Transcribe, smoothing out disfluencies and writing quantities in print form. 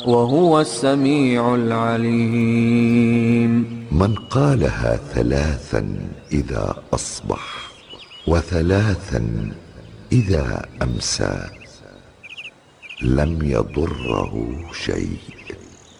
وهو السميع العليم. من قالها 3 إذا أصبح و3 إذا أمسى لم يضره شيء.